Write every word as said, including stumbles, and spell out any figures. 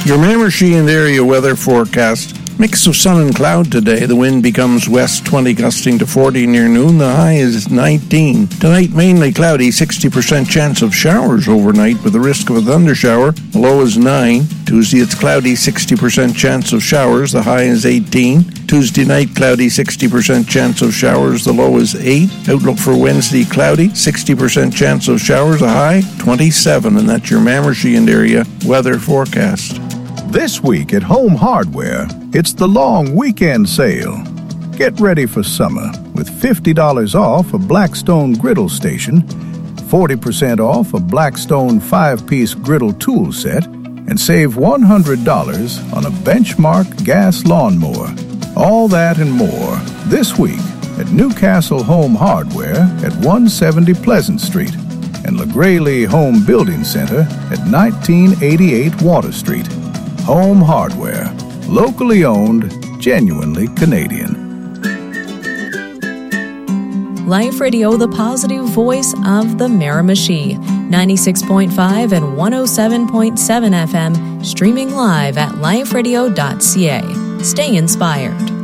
Your Miramichi and area weather forecast. Mix of sun and cloud today. The wind becomes west twenty, gusting to forty near noon. The high is nineteen. Tonight, mainly cloudy, sixty percent chance of showers overnight with the risk of a thundershower. The low is nine. Tuesday, it's cloudy, sixty percent chance of showers. The high is eighteen. Tuesday night, cloudy, sixty percent chance of showers. The low is eight. Outlook for Wednesday, cloudy, sixty percent chance of showers. The high, twenty-seven. And that's your Miramichi and area weather forecast. This week at Home Hardware, it's the long weekend sale. Get ready for summer with fifty dollars off a Blackstone griddle station, forty percent off a Blackstone five-piece griddle tool set, and save one hundred dollars on a Benchmark gas lawnmower. All that and more this week at Newcastle Home Hardware at one seventy Pleasant Street and LaGraylee Home Building Center at nineteen eighty-eight Water Street. Home Hardware, locally owned, genuinely Canadian. Life Radio, the positive voice of the Miramichi. ninety-six point five and one oh seven point seven F M, streaming live at life radio dot c a. Stay inspired.